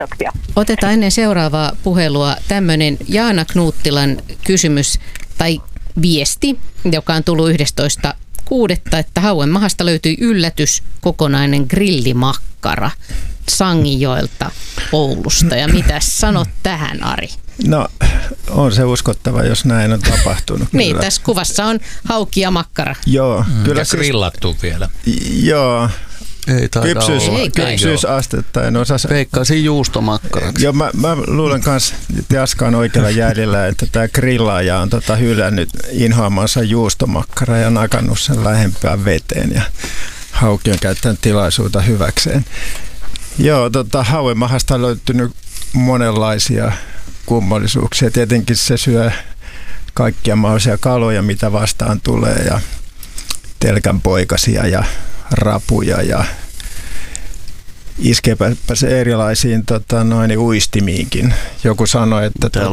Kiitoksia. Otetaan ennen seuraavaa puhelua tämmöinen Jaana Knuuttilan kysymys tai viesti, joka on tullut 11.6., että Hauenmahasta löytyi yllätys, kokonainen grillimakkara Sanginjoelta Oulusta. Ja mitä sanot tähän, Ari? No, on se uskottava, jos näin on tapahtunut. Niin, tässä kuvassa on hauki ja makkara. Joo. Kyllä ja grillattu vielä. Joo. Ei taida olla. Kypsyysastetta en osaa. Veikkaisin juustomakkaraksi. Joo, mä luulen kanssa, että Jaska on oikealla jäljellä, että tämä grillaaja on hylännyt inhoamansa juustomakkara ja nakannut sen lähempään veteen ja hauki on käyttänyt tilaisuutta hyväkseen. Joo, Hauenmahasta on löytynyt monenlaisia kummallisuuksia. Tietenkin se syö kaikkia mahdollisia kaloja, mitä vastaan tulee, ja telkänpoikasia ja rapuja, ja iskeepä se erilaisiin uistimiinkin. Joku sanoi,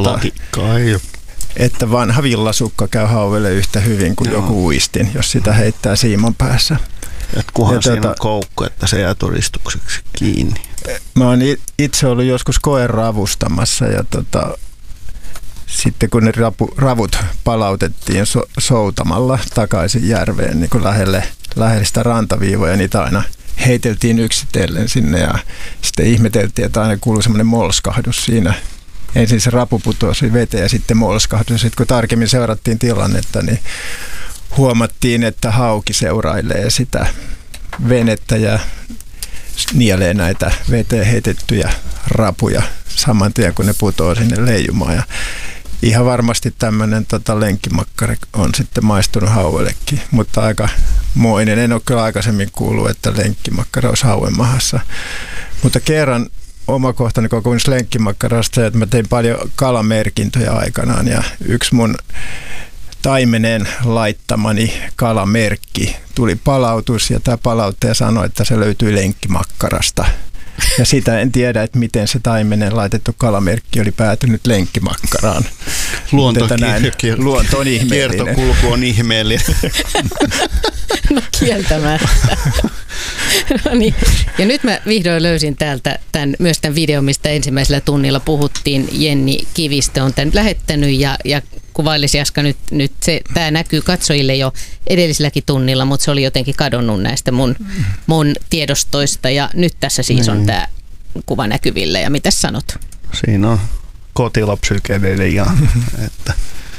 että vanha villasukka käy hauelle yhtä hyvin kuin joku uistin, jos sitä heittää siiman päässä. Että kunhan siinä on koukku, että se jää todistukseksi kiinni. Mä oon itse ollut joskus koeravustamassa ja sitten kun ne ravut palautettiin soutamalla takaisin järveen niin kuin lähelle sitä rantaviivoja, niitä aina heiteltiin yksitellen sinne ja sitten ihmeteltiin, että aina kuului semmoinen molskahdus siinä. Ensin se rapu putosi veteen ja sitten molskahdus. Sitten kun tarkemmin seurattiin tilannetta, niin huomattiin, että hauki seurailee sitä venettä ja nielee näitä veteen heitettyjä rapuja saman tien, kun ne putoo sinne leijumaan. Ja ihan varmasti tämmöinen lenkkimakkara on sitten maistunut hauellekin, mutta aika moinen. En ole kyllä aikaisemmin kuullut, että lenkkimakkara olisi Hauenmahassa. Mutta kerran omakohtainen kokemus lenkkimakkarasta, että mä tein paljon kalamerkintöjä aikanaan ja yksi mun taimeneen laittamani kalamerkki tuli palautus ja tämä palauttaja sanoi, että se löytyi lenkkimakkarasta. Ja sitä en tiedä, että miten se taimeneen laitettu kalamerkki oli päätynyt lenkkimakkaraan. Luonto on ihmeellinen. Kiertokulku on ihmeellinen. No kieltämättä. No niin. Ja nyt mä vihdoin löysin täältä myös tämän videon, mistä ensimmäisellä tunnilla puhuttiin. Jenni Kivistö on tämän lähettänyt ja kuvailisi Jaska nyt tämä näkyy katsojille jo edelliselläkin tunnilla, mutta se oli jotenkin kadonnut näistä mun tiedostoista ja nyt tässä siis on tämä kuva näkyvillä ja mitä sanot? Siinä on kotilapsykedelia, että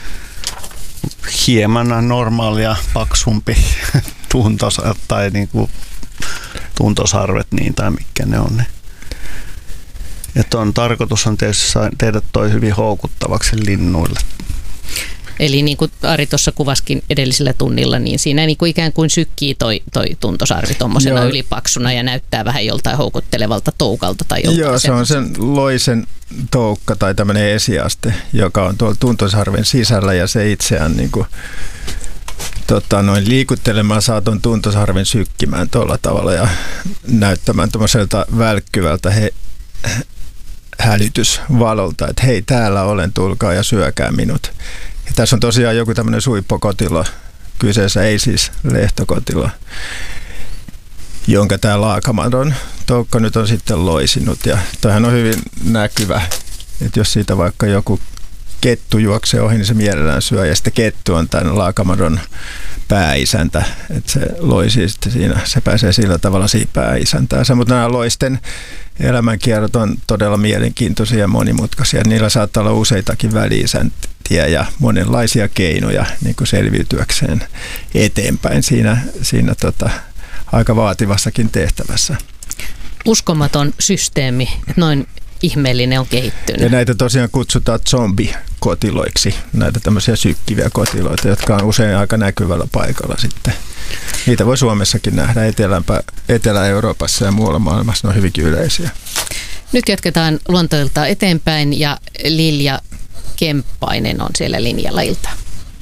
hieman normaalia paksumpi tai niinku tuntosarvet niin tai mitkä ne on. Että tarkoitus on tietysti tehdä toi hyvin houkuttavaksi linnuille. Eli niin kuin Ari tuossa kuvaskin edellisellä tunnilla, niin siinä niin kuin ikään kuin sykkii toi tuntosarvi tuommoisena ylipaksuna ja näyttää vähän joltain houkuttelevalta toukalta tai joltain. Joo, se on sen loisen toukka tai tämmöinen esiaste, joka on tuolla tuntosarven sisällä ja se itseään niin kuin, liikuttelemaan saa tuon tuntosarven sykkimään tuolla tavalla ja näyttämään tuommoiselta välkkyvältä hälytysvalolta, että hei, täällä olen, tulkaa ja syökää minut. Ja tässä on tosiaan joku tämmöinen suippokotilo kyseessä, ei siis lehtokotilo, jonka tämä laakamaton toukka nyt on sitten loisinut. Ja toihan on hyvin näkyvä, että jos siitä vaikka joku kettu juoksee ohi, niin se mielellään syö. Ja sitten kettu on tämän laakamadon pääisäntä, että se loisi sitten siinä, se pääsee sillä tavalla siihen pääisäntäänsä. Mutta nämä loisten elämänkierrot on todella mielenkiintoisia ja monimutkaisia. Niillä saattaa olla useitakin väli-isäntiä ja monenlaisia keinoja niin kuin selviytyäkseen eteenpäin siinä aika vaativassakin tehtävässä. Uskomaton systeemi, että noin ihmeellinen on kehittynyt. Ja näitä tosiaan kutsutaan zombikotiloiksi, näitä tämmöisiä sykkiviä kotiloita, jotka on usein aika näkyvällä paikalla sitten. Niitä voi Suomessakin nähdä Etelä-Euroopassa ja muualla maailmassa, ne on hyvinkin yleisiä. Nyt jatketaan luontoiltaa eteenpäin ja Lilja Kemppainen on siellä linjalla. Iltaa.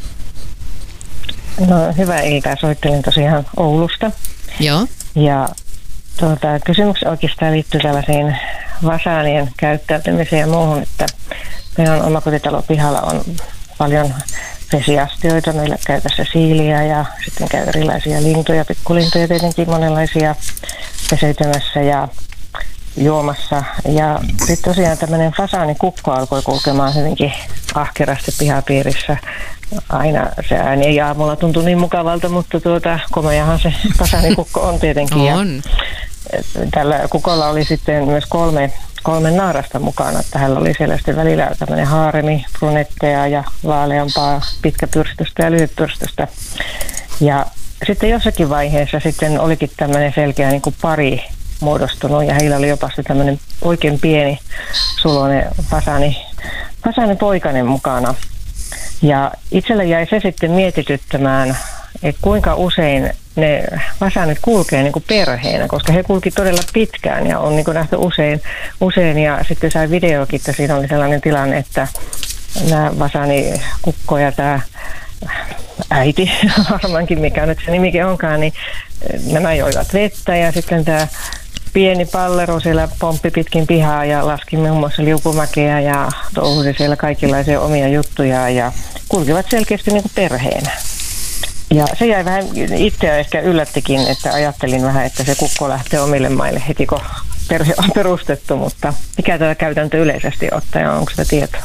No, hyvää iltaa. Soittelin tosiaan Oulusta. Joo. Ja kysymys oikeastaan liittyy tällaisiin vasaanien käyttäytymiseen ja muuhun, että meidän omakotitalon pihalla on paljon vesiastioita, meillä käy tässä siiliä ja sitten käy erilaisia lintuja, pikkulintuja tietenkin monenlaisia peseytymässä juomassa. Ja sitten tosiaan tämmöinen fasaanikukko alkoi kulkemaan hyvinkin ahkerasti pihapiirissä. Aina se ääni ei aamulla tuntu niin mukavalta, mutta komeahan se fasaanikukko on tietenkin. On. Ja tällä kukolla oli sitten myös kolme naarasta mukana. Että hänellä oli siellä sitten välillä tämmöinen haaremi, brunetteja ja vaaleampaa, pitkäpyrstöstä ja lyhytpyrstöstä. Ja sitten jossakin vaiheessa sitten olikin tämmöinen selkeä niin kuin pari muodostunut ja heillä oli jopa tämmöinen oikein pieni suloinen fasaanipoikainen mukana. Ja itselle jäi se sitten mietityttämään, että kuinka usein ne fasaanit kulkee niin kuin perheenä, koska he kulki todella pitkään ja on niin kuin nähty usein ja sitten sai videokin, että siinä oli sellainen tilanne, että nämä fasaanikukko ja tämä äiti, varmaankin mikä nyt se nimikin onkaan, niin nämä joivat vettä ja sitten tämä pieni pallero siellä pomppi pitkin pihaa ja laski muun muassa liukumäkeä ja touhusi siellä kaikenlaisia omia juttuja ja kulkivat selkeästi niin kuin perheenä. Ja se jäi vähän itseä ehkä yllättikin, että ajattelin vähän, että se kukko lähtee omille maille heti kun perhe on perustettu, mutta mikä tämä käytäntö yleisesti ottaen, onko sitä tietoa?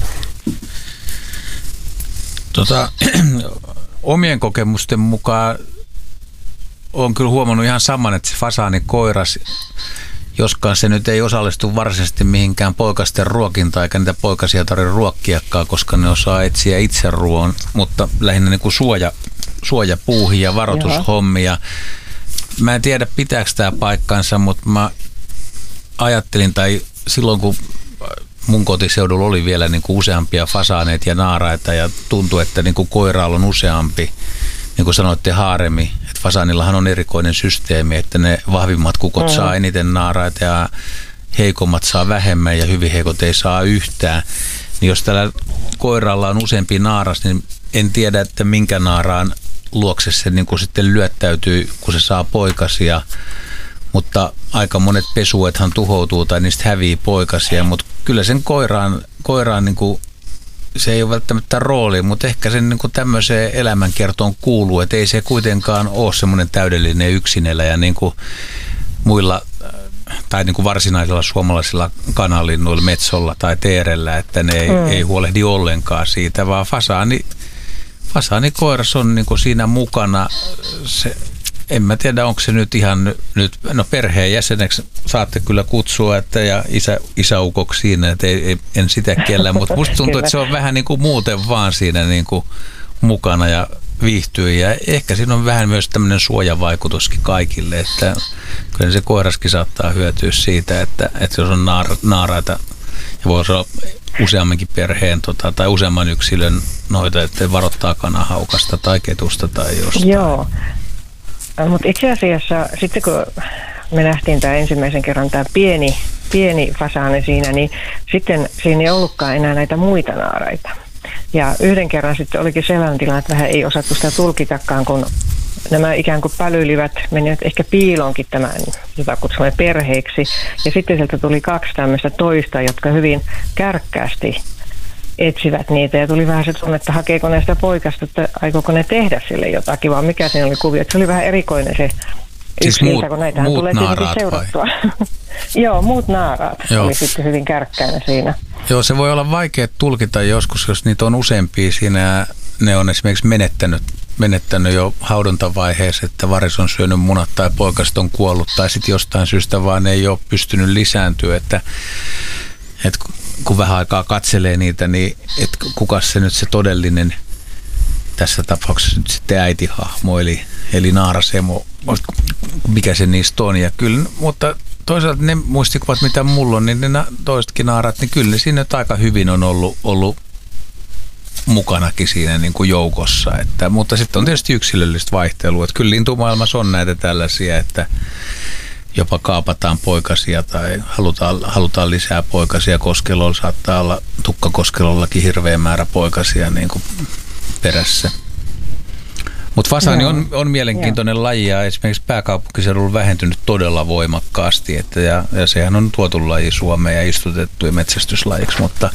Omien kokemusten mukaan olen kyllä huomannut ihan saman, että se fasaanikoiras, joskaan se nyt ei osallistu varsinaisesti mihinkään poikasten ruokintaan, eikä niitä poikasia tarvitse ruokkiakaan, koska ne osaa etsiä itse ruoan, mutta lähinnä niin kuin suojapuuhi ja varoitushommia. Mä en tiedä pitääkö tämä paikkansa, mutta mä ajattelin, tai silloin kun mun kotiseudulla oli vielä niin kuin useampia fasaaneita ja naaraita ja tuntui, että niin kuin koiraalla on useampi, niin kuin sanoitte, haaremi. Että fasaanillahan on erikoinen systeemi, että ne vahvimmat kukot saa eniten naaraita ja heikommat saa vähemmän ja hyvin heikot ei saa yhtään. Niin jos tällä koiralla on useampi naaras, niin en tiedä, että minkä naaraan luokse se niin kuin sitten lyöttäytyy, kun se saa poikasia. Mutta aika monet pesuethan tuhoutuu tai niistä hävii poikasia, mutta kyllä sen koiraan niin kuin, se ei ole välttämättä rooli, mutta ehkä sen niin kuin tämmöiseen elämänkertoon kuuluu, että ei se kuitenkaan ole semmoinen täydellinen yksineläjä niin kuin muilla tai niin kuin varsinaisilla suomalaisilla kanalinnuilla, metsolla tai teerellä, että ne ei huolehdi ollenkaan siitä, vaan fasaanikoiras on niin kuin siinä mukana. En mä tiedä, onko se nyt ihan no perheen jäseneksi saatte kyllä kutsua, että ja isäukoksi siinä, että en sitä kiellä, mutta musta tuntuu, että se on vähän niin kuin muuten vaan siinä niin kuin mukana ja viihtyy ja ehkä siinä on vähän myös tämmöinen suojavaikutuskin kaikille, että kyllä se koiraskin saattaa hyötyä siitä, että jos on naaraita ja voisi olla useammankin perheen tai useamman yksilön noita, että varoittaa kanahaukasta tai ketusta tai jostain. Joo. Mutta itse asiassa sitten kun me nähtiin tämä ensimmäisen kerran tämä pieni fasaani siinä, niin sitten siinä ei ollutkaan enää näitä muita naaraita. Ja yhden kerran sitten olikin sellainen tilanne, että vähän ei osattu sitä tulkitakaan, kun nämä ikään kuin pälyilivät, menivät ehkä piiloonkin tämän, jota kutsumme perheiksi. Ja sitten sieltä tuli 2 tämmöistä toista, jotka hyvin kärkkäästi etsivät niitä ja tuli vähän se tunne, että hakeeko ne sitä poikasta, että aikooko ne tehdä sille jotakin, vaan mikä siinä oli kuvio. Se oli vähän erikoinen se siis ilta, kun näitähän tulee tietenkin seurattua. Joo, muut naaraat oli sitten hyvin kärkkäinen siinä. Joo, se voi olla vaikea tulkita joskus, jos niitä on useampia siinä. Ne on esimerkiksi menettänyt jo haudontavaiheessa, että varis on syönyt munat tai poikaset on kuollut tai sitten jostain syystä vaan ei ole pystynyt lisääntyä, että kun vähän aikaa katselee niitä, niin että kuka se nyt se todellinen, tässä tapauksessa nyt sitten äitihahmo, eli naarasemo, mikä se niistä on. Ja kyllä, mutta toisaalta ne muistikuvat, mitä mulla on, niin ne toisetkin naarat, niin kyllä siinä nyt aika hyvin on ollut mukanakin siinä niin kuin joukossa. Mutta sitten on tietysti yksilöllistä vaihtelua. Että kyllä lintumaailmassa on näitä tällaisia, että jopa kaapataan poikasia tai halutaan lisää poikasia. Koskelolla saattaa olla tukkakoskelollakin hirveä määrä poikasia niin kuin perässä. Mutta fasaani on mielenkiintoinen laji ja esimerkiksi pääkaupunkiseudulla vähentynyt todella voimakkaasti. Ja sehän on tuotu laji Suomeen ja istutettu ja metsästyslajiksi, mutta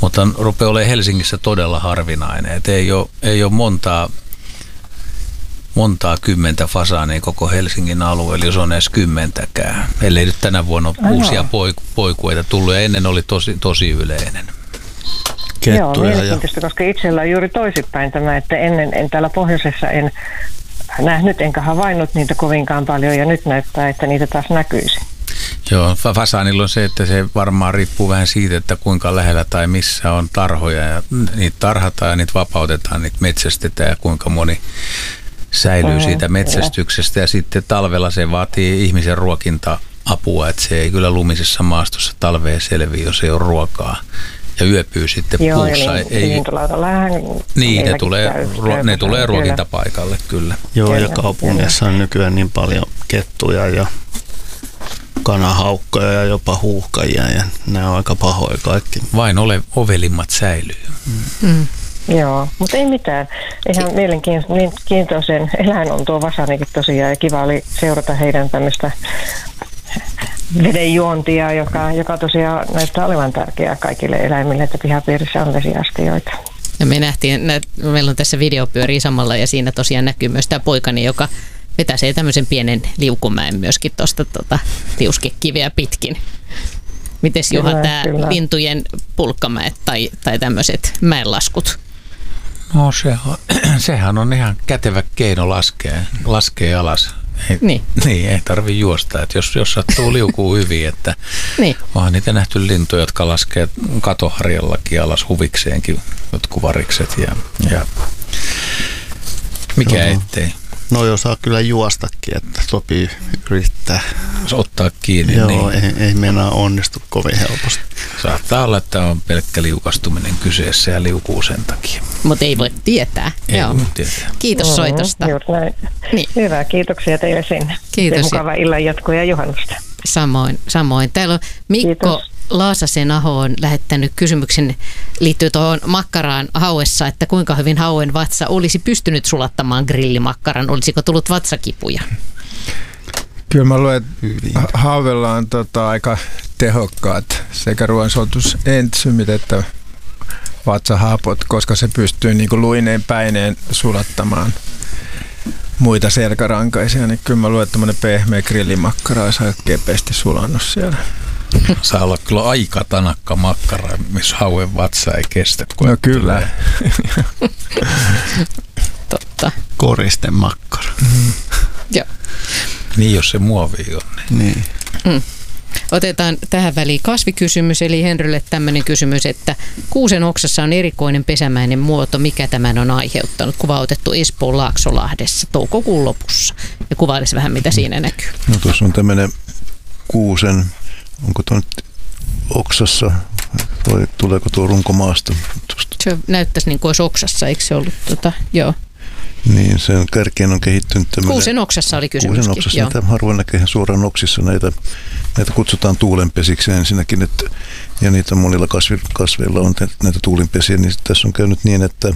rupeaa olemaan Helsingissä todella harvinainen. Et ei ole montaa kymmentä fasaania koko Helsingin alueella, jos on edes 10-kään. Ellei nyt tänä vuonna uusia poikueita tullut, ja ennen oli tosi yleinen. Joo, mielenkiintoista, koska itsellä on juuri toisinpäin tämä, että ennen täällä pohjoisessa en nähnyt enkä havainnut niitä kovinkaan paljon, ja nyt näyttää, että niitä taas näkyisi. Joo, fasaanilla on se, että se varmaan riippuu vähän siitä, että kuinka lähellä tai missä on tarhoja, ja niitä tarhataan ja niitä vapautetaan, niitä metsästetään ja kuinka moni säilyy siitä metsästyksestä, ja sitten talvella se vaatii ihmisen ruokinta-apua, että se ei kyllä lumisessa maastossa talveen selviä, jos ei ole ruokaa. Ja yöpyy sitten puussa. Niin, ne tulee ruokintapaikalle kyllä. Joo, ja kaupungissa on nykyään niin paljon kettuja ja kanahaukkoja ja jopa huuhkajia, ja nämä on aika pahoja kaikki. Vain ovelimmat säilyy. Joo, mutta ei mitään. Ihan mielenkiintoisen eläin on tuo fasanikin tosiaan, ja kiva oli seurata heidän tämmöistä vedenjuontia, joka tosiaan näyttää olevan tärkeää kaikille eläimille, että pihapiirissä on vesiastioita. Ja me nähtiin, meillä on tässä video pyörii samalla, ja siinä tosiaan näkyy myös tämä poikani, joka vetäsee tämmöisen pienen liukumäen myöskin tuosta liuskekiveä pitkin. Mites Juha, tämä lintujen pulkkamäet tai tämmöiset mäenlaskut? No sehän on ihan kätevä keino laskee alas. Niin, ei tarvitse juosta, että jos sattuu liukuu hyvin, että niin. Onhan niitä nähty lintuja, jotka laskee katoharjallakin alas huvikseenkin, jotkut varikset ja mikä ettei. No jos saa kyllä juostakin, että sopii yrittää. Ottaa kiinni. Joo, niin. ei meinaa onnistu kovin helposti. Saattaa olla, että on pelkkä liukastuminen kyseessä ja liukuu sen takia. Mutta ei voi tietää. Ei voi tietää. Kiitos soitosta. Niin. Hyvä, kiitoksia teille sinne. Kiitos. Mukava illan jatkoa ja juhannusta. Samoin. Täällä on Mikko Laasasen Aho on lähettänyt kysymyksen liittyy tuohon makkaraan hauessa, että kuinka hyvin hauen vatsa olisi pystynyt sulattamaan grillimakkaran, olisiko tullut vatsakipuja? Kyllä mä luulen, että hauvella on aika tehokkaat sekä ruoansulatusentsyymit että vatsahapot, koska se pystyy niin kuin luineen päineen sulattamaan muita selkärankaisia, niin kyllä mä luulen, että tämmöinen pehmeä grillimakkara olisi aika kepeästi sulannut siellä. Saa olla kyllä aika tanakka makkara, missä hauen vatsa ei kestä. No kyllä. Totta. Koristen makkara. Joo. Niin, jos se muovi on. Niin. Otetaan tähän väliin kasvikysymys, eli Henrylle tämmöinen kysymys, että kuusen oksassa on erikoinen pesämäinen muoto. Mikä tämän on aiheuttanut? Kuva otettu Espoon Laaksolahdessa toukokuun lopussa. Ja kuvailisi vähän, mitä siinä näkyy. No tuossa on tämmöinen kuusen, onko tuo nyt oksassa vai tuleeko tuo runkomaasta? Se näyttäisi niin kuin olisi oksassa, eikö se ollut? Joo. Niin, sen kärkeen on kehittynyt tämmöinen. Kuusen oksassa oli kysymyskin. Kuusen oksassa, näitä harvoin näkee suoraan oksissa, näitä kutsutaan tuulenpesiksi ensinnäkin, ja niitä monilla kasveilla on näitä tuulinpesiä, niin tässä on käynyt niin, että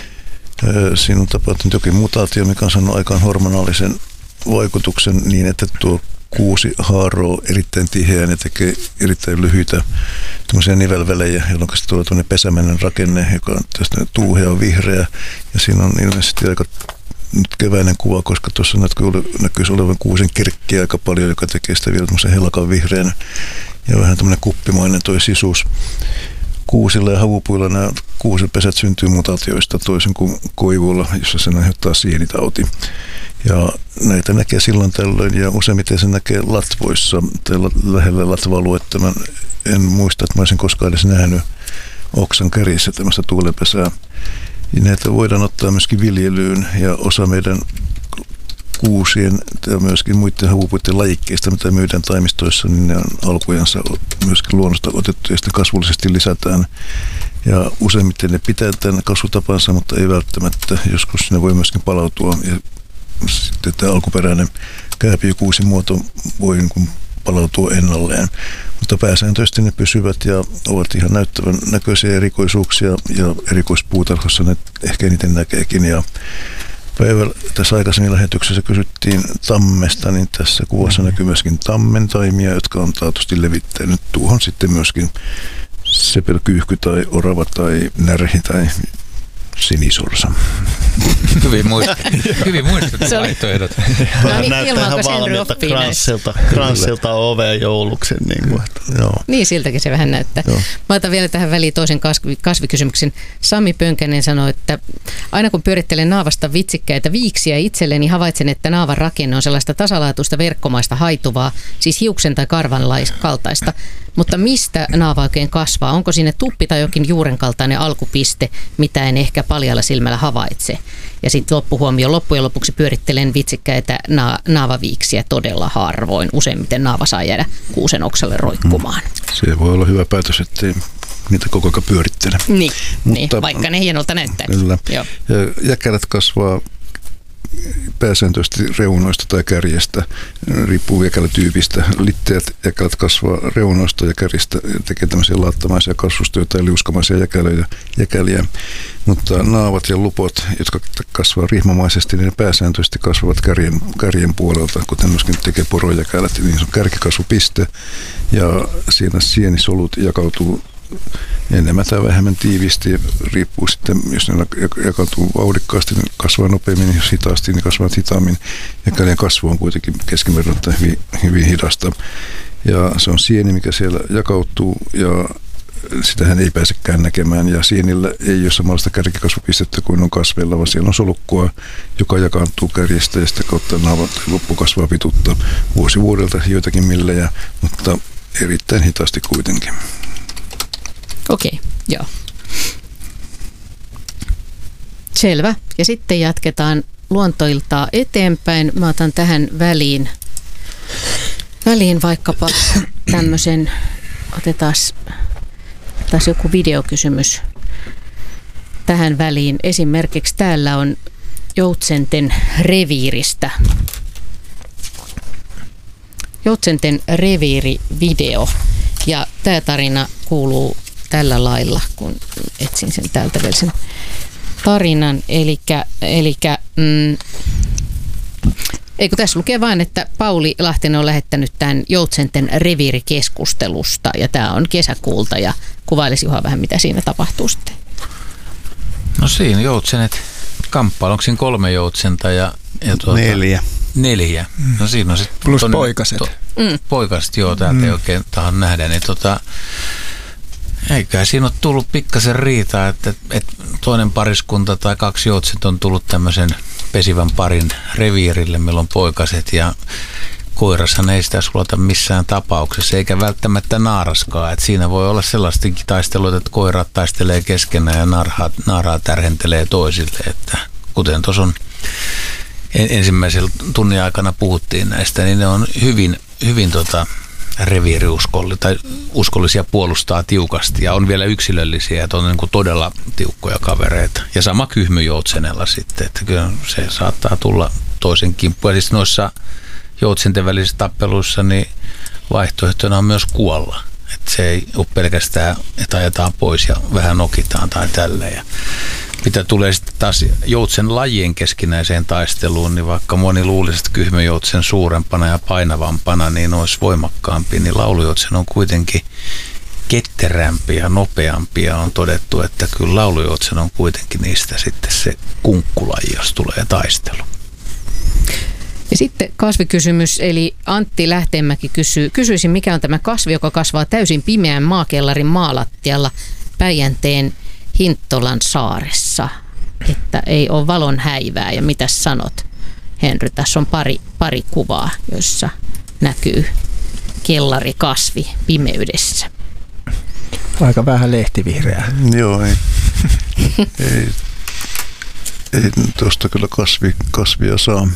siinä on tapahtunut jokin mutaatio, mikä on saanut aikaan hormonaalisen vaikutuksen niin, että tuo kuusi haaroo erittäin tiheään ja tekee erittäin lyhyitä nivelvälejä, jolloin se tulee tuonne pesämäinen rakenne, joka on tästä tuuhea on vihreä, ja siinä on ilmeisesti aika nyt keväinen kuva, koska tuossa näkyisi olevan kuusen kirkkiä aika paljon, joka tekee sitä vielä tämmöisen helakan vihreänä ja vähän tämmöinen kuppimainen toi sisuus. Kuusilla ja havupuilla nämä kuusenpesät syntyy mutaatioista toisin kuin koivuilla, jossa se aiheuttaa sienitauti. Ja näitä näkee silloin tällöin, ja useimmiten se näkee latvoissa, lähellä latva-aluetta. Mä en muista, että mä olisin koskaan edes nähnyt oksan kärissä tämmöistä tuulenpesää. Ja näitä voidaan ottaa myöskin viljelyyn, ja osa meidän kuusien ja myöskin muiden havupuiden lajikkeista, mitä myydään taimistoissa, niin ne on alkujansa myöskin luonnosta otettu ja sitten kasvullisesti lisätään. Ja useimmiten ne pitää tämän kasvutapansa, mutta ei välttämättä. Joskus ne voi myöskin palautua ja sitten tämä alkuperäinen kääpiökuusin muoto voi palautua ennalleen. Mutta pääsääntöisesti ne pysyvät ja ovat ihan näyttävän näköisiä erikoisuuksia ja erikoispuutarhassa ne ehkä eniten näkeekin. Ja päivällä tässä aikaisemmin lähetyksessä kysyttiin tammesta, niin tässä kuvassa näkyy myöskin tammentaimia, jotka on taatusti levittänyt tuohon sitten myöskin sepelkyyhky tai orava tai närhi tai sinisorsa. Hyvin muistut vaihtoehdot. No niin, näyttää ihan valmiilta kranssilta oveen jouluksen. Niin, siltäkin se vähän näyttää. Joo. Mä otan vielä tähän väliin toisen kasvikysymyksen. Sami Pönkänen sanoi, että aina kun pyörittelen naavasta vitsikkäitä viiksiä itselleni, havaitsen, että naavan rakenne on sellaista tasalaatuista verkkomaista haituvaa, siis hiuksen tai karvan kaltaista. Mutta mistä naava oikein kasvaa? Onko sinne tuppi tai jokin juuren kaltainen alkupiste, mitä en ehkä paljalla silmällä havaitse? Ja sitten loppuhuomio. Loppujen lopuksi pyörittelen vitsikkäitä naavaviiksiä todella harvoin. Useimmiten naava saa jäädä kuusen oksalle roikkumaan. Se voi olla hyvä päätös, ettei niitä koko ajan pyörittele. Niin, vaikka ne hienolta näyttää. Kyllä. Jäkälät kasvaa pääsääntöisesti reunoista tai kärjestä, riippuu jäkälätyypistä. Litteät jäkälät kasvaa reunoista ja kärjestä, tekee tämmöisiä laattamaisia kasvustyötä ja liuskamaisia jäkäliä. Mutta naavat ja lupot, jotka kasvaa rihmamaisesti, niin ne pääsääntöisesti kasvavat kärjen puolelta, kuten myöskin tekee porojäkälät. Niin se on kärkikasvupiste ja siinä sienisolut jakautuu enemmän tai vähemmän tiiviisti, riippuu sitten, jos ne jakautuu vauhdikkaasti, niin kasvaa nopeammin, jos hitaasti, niin kasvavat hitaammin. Jäkälien kasvu on kuitenkin keskiverran hyvin hidasta. Ja se on sieni, mikä siellä jakautuu, ja sitähän ei pääsekään näkemään. Ja sienillä ei ole samanlaista kärkikasvupistettä kuin on kasveilla, vaan siellä on solukkua, joka jakaantuu kärjestä, ja sitä kautta naavan loppu kasvaa pituutta vuosi vuodelta joitakin millejä, mutta erittäin hitaasti kuitenkin. Okei, joo. Selvä. Ja sitten jatketaan luontoiltaa eteenpäin. Mä otan tähän väliin vaikkapa tämmöisen, otetaan joku videokysymys tähän väliin. Esimerkiksi täällä on Joutsenten reviiristä. Joutsenten reviirivideo. Ja tämä tarina kuuluu tällä lailla, kun etsin sen täältä vielä sen tarinan. Eikö tässä lukee vain, että Pauli Lahtinen on lähettänyt tämän Joutsenten reviirikeskustelusta ja tämä on kesäkuulta ja kuvailisi Juha vähän, mitä siinä tapahtuu sitten. No siinä joutsenet kamppailu, onko siinä 3 joutsenta ja 4. No siinä on sitten plus poikaset. Poikaset, joo, täältä ei oikein tahan nähdä, niin eikä siinä ole tullut pikkasen riitaa, että toinen pariskunta tai 2 joutsenta on tullut tämmöisen pesivän parin reviirille, meillä on poikaset ja koirashan ei sitä sulata missään tapauksessa, eikä välttämättä naaraskaan. Et siinä voi olla sellaistakin taisteluita, että koirat taistelee keskenään ja naaraa tärhentelee toisille. Että kuten tuossa on ensimmäisellä tunnin aikana puhuttiin näistä, niin ne on hyvin reviiriuskollisia, puolustaa tiukasti ja on vielä yksilöllisiä, että on niin kuin todella tiukkoja kavereita. Ja sama kyhmyjoutsenella sitten, että kyllä se saattaa tulla toisen kimppuun. Ja siis noissa joutsenten välisissä tappeluissa niin vaihtoehtona on myös kuolla. Että se ei ole pelkästään, että ajetaan pois ja vähän nokitaan tai tälleen. Ja mitä tulee sitten taas joutsen lajien keskinäiseen taisteluun, niin vaikka moni luulisi, että kyhmyjoutsen suurempana ja painavampana niin olisi voimakkaampi, niin laulujoutsen on kuitenkin ketterämpi ja nopeampi ja on todettu, että kyllä laulujoutsen on kuitenkin niistä sitten se kunkkulaji, jos tulee taistelu. Ja sitten kasvikysymys, eli Antti Lähteenmäki kysyisin, mikä on tämä kasvi, joka kasvaa täysin pimeän maakellarin maalattialla Päijänteen Hinttolan saaressa, että ei ole valon häivää. Ja mitä sanot, Henry? Tässä on pari kuvaa, joissa näkyy kellarikasvi pimeydessä. Aika vähän lehtivihreää. Joo, ei tuosta kyllä kasvia saa.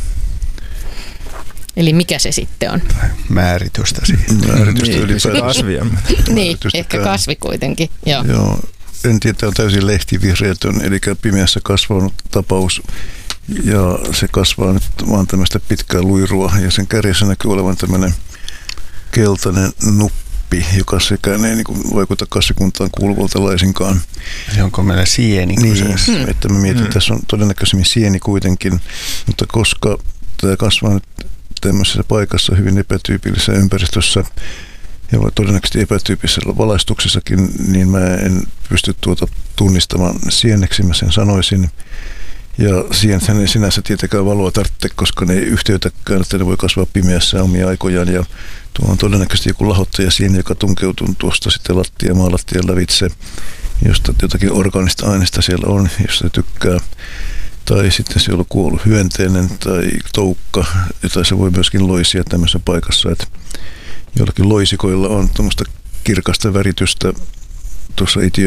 Eli mikä se sitten on? Määritystä siihen. Määritystä ylipäätään. Kasvia. Niin, ehkä kasvi kuitenkin. Joo. En tiedä, tämä on täysin lehtivihreätön, eli pimeässä kasvanut tapaus. Ja se kasvaa nyt vaan tämmöistä pitkää luirua, ja sen kärjessä näkyy olevan tämmöinen keltainen nuppi, joka sekään ei niin vaikuta kasvikuntaan kuuluvalta laisinkaan. Se onko meillä sieni? Niin, että mä mietin, että tässä on todennäköisemmin sieni kuitenkin, mutta koska tämä kasvaa nyt tämmöisessä paikassa hyvin epätyypillisessä ympäristössä ja todennäköisesti epätyypillisessä valaistuksessakin, niin mä en pysty tunnistamaan sieneksi, mä sen sanoisin. Ja siihen ei sinänsä tietenkään valoa tarvitse, koska ne ei yhteytäkään, että ne voi kasvaa pimeässä omia aikojaan. Ja tuo on todennäköisesti joku lahottaja siinä, joka tunkeutuu tuosta sitten maalattian lävitse, josta jotakin orgaanista aineista siellä on, jos se tykkää. Tai sitten se on kuollut hyönteinen tai toukka, jota se voi myöskin loisia tämmöisessä paikassa. Että jollakin loisikoilla on tuommoista kirkasta väritystä tuossa